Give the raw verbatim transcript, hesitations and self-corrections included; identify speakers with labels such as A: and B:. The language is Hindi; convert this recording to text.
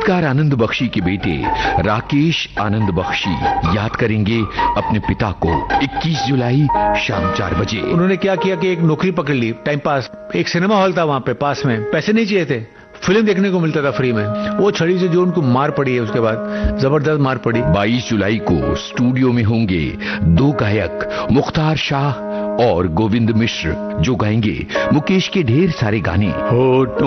A: संगीतकार आनंद बख्शी के बेटे राकेश आनंद बख्शी याद करेंगे अपने पिता को इक्कीस जुलाई शाम चार बजे।
B: उन्होंने क्या किया कि एक नौकरी पकड़ ली, टाइम पास। एक सिनेमा हॉल था वहां पे पास में, पैसे नहीं चाहिए थे, फिल्म देखने को मिलता था फ्री में। वो छड़ी से जो उनको मार पड़ी है, उसके बाद जबरदस्त मार पड़ी।
A: बाईस जुलाई को स्टूडियो में होंगे दो गायक मुख्तार शाह और गोविंद मिश्र, जो गाएंगे मुकेश के ढेर सारे गाने।
B: होठों